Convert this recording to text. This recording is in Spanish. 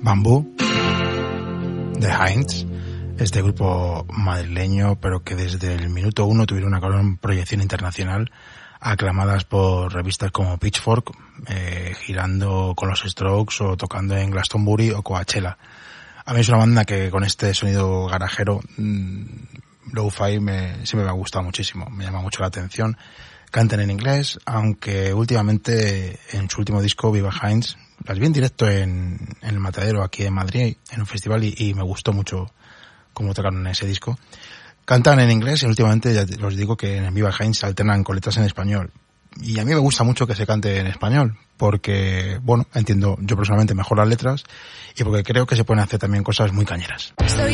Bambú, de Heinz, este grupo madrileño, pero que desde el minuto 1 tuvieron una gran proyección internacional, aclamadas por revistas como Pitchfork, girando con los Strokes o tocando en Glastonbury o Coachella. A mí es una banda que con este sonido garajero, lo-fi, siempre me ha gustado muchísimo, me llama mucho la atención. Cantan en inglés, aunque últimamente en su último disco, Viva Heinz, las vi en directo en el Matadero aquí en Madrid, en un festival, y me gustó mucho cómo tocaron ese disco. Cantan en inglés y últimamente ya os digo que en Viva Heinz alternan con letras en español. Y a mí me gusta mucho que se cante en español, porque, bueno, entiendo yo personalmente mejor las letras y porque creo que se pueden hacer también cosas muy cañeras.